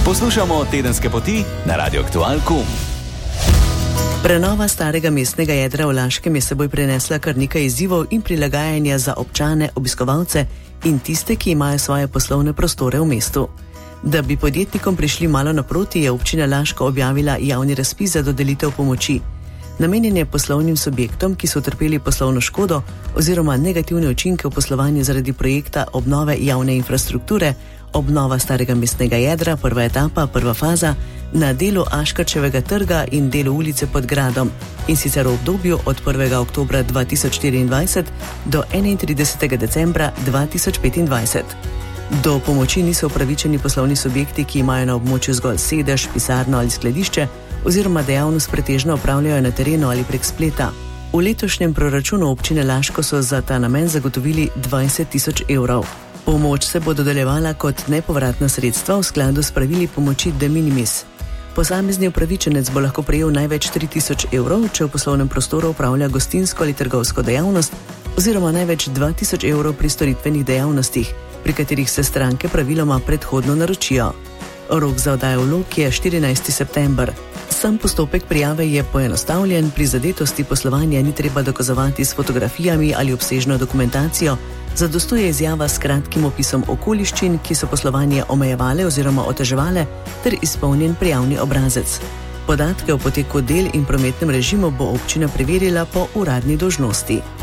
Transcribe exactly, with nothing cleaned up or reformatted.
Poslušamo Tedenske poti na Radio Aktualku. Prenova starega mestnega jedra v Laškem je seboj prinesla kar nekaj izzivov in prilagajanja za občane, obiskovalce in tiste, ki imajo svoje poslovne prostore v mestu. Da bi podjetnikom prišli malo naproti, je občina Laško objavila javni razpis za dodelitev pomoči. Namenjen je poslovnim subjektom, ki so utrpeli poslovno škodo oziroma negativne učinke v poslovanju zaradi projekta obnove javne infrastrukture, obnova starega mestnega jedra, prva etapa, prva faza, na delu Aškerčevega trga in delu ulice pod gradom, in sicer v obdobju od prvega oktobra dva tisoč štiriindvajset do enaintridesetega decembra dva tisoč petindvajset. Do pomoči niso upravičeni poslovni subjekti, ki imajo na območju zgolj sedež, pisarno ali skladišče, oziroma dejavnost pretežno opravljajo na terenu ali prek spleta. V letošnjem proračunu občine Laško so za ta namen zagotovili dvajset tisoč evrov. Pomoč se bo dodeljevala kot nepovratna sredstva v skladu s pravili pomoči de minimis. Posamezni upravičenec bo lahko prejel največ tri tisoč evrov, če v poslovnem prostoru upravlja gostinsko ali trgovsko dejavnost, oziroma največ dva tisoč evrov pri storitvenih dejavnostih, pri katerih se stranke praviloma predhodno naročijo. Rok za oddajo vlog je štirinajsti september. Sam postopek prijave je poenostavljen, prizadetosti poslovanja ni treba dokazovati s fotografijami ali obsežno dokumentacijo, zadostuje izjava s kratkim opisom okoliščin, ki so poslovanje omejevale oziroma oteževale, ter izpolnjen prijavni obrazec. Podatke o poteku del in prometnem režimu bo občina preverila po uradni dolžnosti.